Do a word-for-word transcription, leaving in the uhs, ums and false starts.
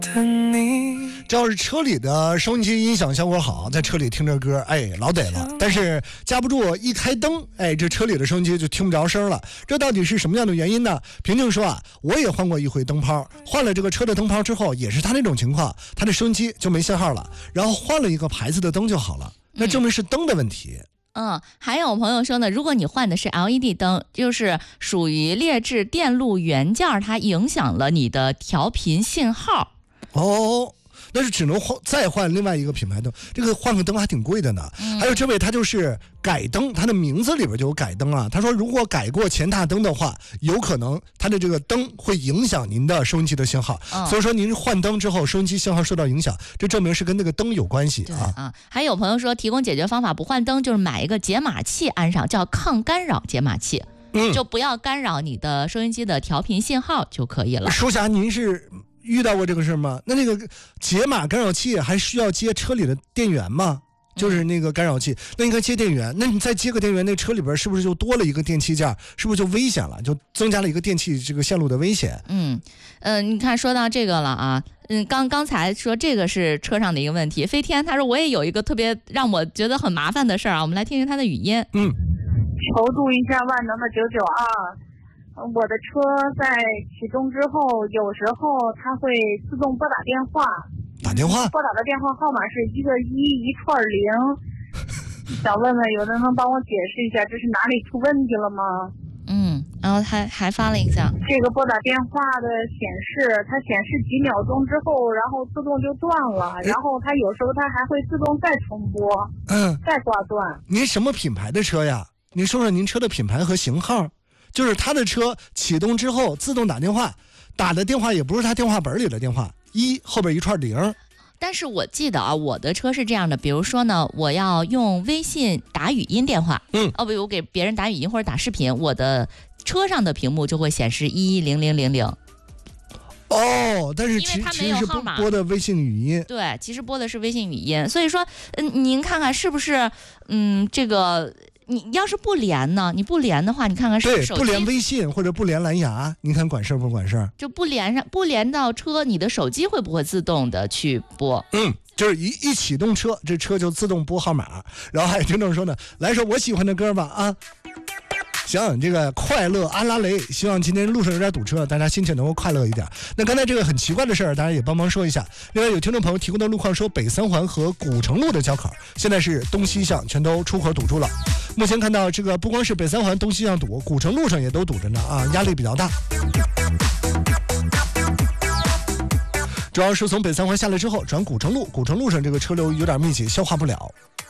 这要是车里的收音机音响效果好，在车里听着歌，哎，老得了。但是架不住一开灯，哎，这车里的收音机就听不着声了。这到底是什么样的原因呢？平静说啊，我也换过一回灯泡，换了这个车的灯泡之后，也是他那种情况，他的收音机就没信号了，然后换了一个牌子的灯就好了。那证明是灯的问题。 嗯，还有朋友说呢，如果你换的是 L E D 灯，就是属于劣质电路元件，它影响了你的调频信号。 哦，那是只能换再换另外一个品牌灯，这个换个灯还挺贵的呢。嗯、还有这位他就是改灯，他的名字里边就有改灯啊。他说如果改过前大灯的话，有可能他的这个灯会影响您的收音机的信号。嗯、所以说您换灯之后，收音机信号受到影响，这证明是跟那个灯有关系啊。 啊，还有朋友说提供解决方法，不换灯就是买一个解码器安上，叫抗干扰解码器。嗯，就不要干扰你的收音机的调频信号就可以了。 舒霞，您是遇到过这个事吗？那那个解码干扰器还需要接车里的电源吗？就是那个干扰器，那应该接电源。那你再接个电源，那车里边是不是就多了一个电器件？是不是就危险了？就增加了一个电器这个线路的危险？ 嗯，呃，你看说到这个了啊，嗯，刚刚才说这个是车上的一个问题。飞天他说我也有一个特别让我觉得很麻烦的事儿啊，我们来听听他的语音。 嗯， 求助一下万能的九九二。我的车在启动之后，有时候它会自动拨打电话， 打电话， 拨打的电话号码是一个一一串零。想问问，有人能帮我解释一下，这是哪里出问题了吗？ 嗯，然后还还发了一下， 这个拨打电话的显示，它显示几秒钟之后，然后自动就断了，然后它有时候它还会自动再重拨，嗯，再挂断。 您什么品牌的车呀？您说说您车的品牌和型号。就是他的车启动之后自动打电话，打的电话也不是他电话本里的电话，一后边一串零。 但是我记得啊，我的车是这样的，比如说呢，我要用微信打语音电话，嗯，哦不，我给别人打语音或者打视频，我的车上的屏幕就会显示一一零零零零。 哦，但是其其实是播的微信语音， 对，其实播的是微信语音，所以说，嗯，您看看是不是，嗯，这个。你要是不连呢？你不连的话，你看看是不是手机对不连微信或者不连蓝牙，你看管事不管事？ 就不连上，不连到车，你的手机会不会自动的去拨？ 嗯，就是一一启动车，这车就自动拨号码。然后还有听众说呢，来首我喜欢的歌吧啊。行，这个快乐阿拉蕾，希望今天路上有点堵车，大家心情能够快乐一点。那刚才这个很奇怪的事儿，大家也帮忙说一下。另外有听众朋友提供的路况说，北三环和古城路的交口现在是东西向全都出口堵住了。目前看到这个不光是北三环东西向堵，古城路上也都堵着呢啊，压力比较大。主要是从北三环下来之后转古城路，古城路上这个车流有点密集，消化不了。